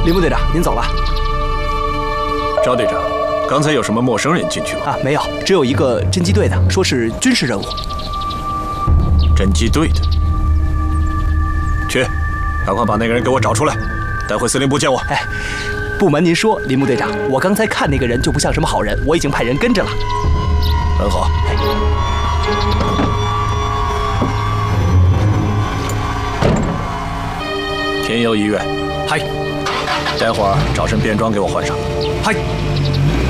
林部队长，您走了。 赵队长，刚才有什么陌生人进去吗？ 啊，没有，只有一个侦缉队的，说是军事任务。 侦缉队的，去，赶快把那个人给我找出来，带回司令部见我。 哎，不瞒您说，林部队长，我刚才看那个人就不像什么好人，我已经派人跟着了。 很好。天佑医院， 嗨， 待会儿找身便装给我换上。 嗨。